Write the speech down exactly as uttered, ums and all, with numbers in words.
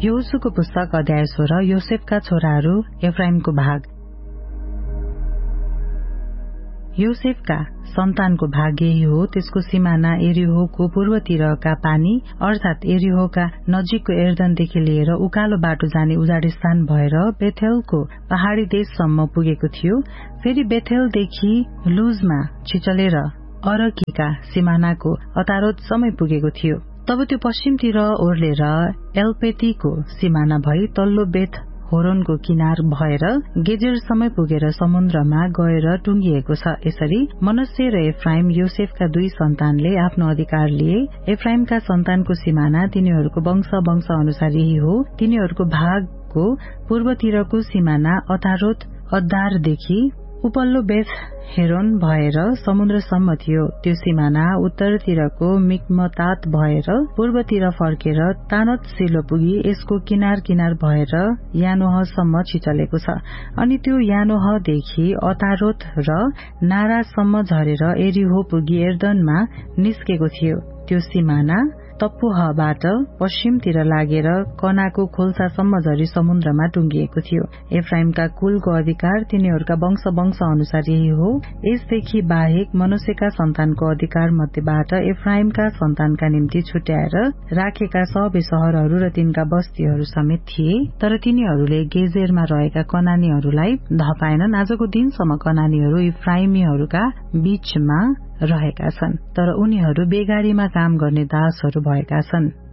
यहोशूको पुस्तक अध्याय सोह्र। योसेफका छोराहरू एफ्राइमको भाग। योसेफका सन्तानको भाग यही हो। त्यसको सिमाना एरिहोको पूर्वतिरका पानी अर्थात एरिहोका नजिकको एर्दनदेखि लिएर उकालो बाटो जाने उजाडी स्थान भएर बेथेलको पहाड़ी देशसम्म पुगेको थियो। फेरि बेथेलदेखि लुजमा छिचलेर अरकीका सिमानाको अतारोतसम्म पुगेको थियो। तब त्यो पश्चिमतिर ओर्लेर एल्पेतीको सिमाना भई तल्लो बेथ होरोनको किनार भएर गेजेरसम्म पुगेर समुद्रमा गएर टुंगिएको छ। यसरी मनश्शे र एफ्राइम योसेफका दुई सन्तानले आफ्नो अधिकार लिए। एफ्राइमका सन्तानको सिमाना तिनीहरूको वंश वंश अनुसार यही हो। तिनीहरूको भागको पूर्वतिरको सिमाना अतारोत अद्दारदेखि उपल्लो बेथ हेरोन भएर समुद्रसम्म थियो। त्यो सिमाना उत्तरतिरको मिकमतात भएर पूर्वतिर फर्केर तानत सिलो पुगी यसको किनार किनार भएर यानोहसम्म छिचलेको छ। अनि त्यो यानोहदेखि अतारोत र नारासम्म झरेर एरिहो पुगी एर्दनमा निस्केको थियो। त्यो सिमाना तप्पुहबाट पश्चिमतिर लागेर कनाको खोल्सासम्म झरी समुद्रमा टुंगिएको थियो। एफ्राइमका कुलको अधिकार तिनीहरूका वंश वंश अनुसार यही हो। यसदेखि बाहेक मनश्शेका सन्तानको अधिकार मध्येबाट एफ्राइमका सन्तानका निम्ति छुट्याएर राखेका सबै शहरहरू र तिनका बस्तीहरू समेत थिए। तर तिनीहरूले गेजेरमा रहेका कनानीहरूलाई धपाएनन्। आजको दिनसम्म कनानीहरू इफ्राइमीहरूका बीचमा रहेका छन्, तर उनीहरू बेगारीमा काम गर्ने दासहरू भएका छन्।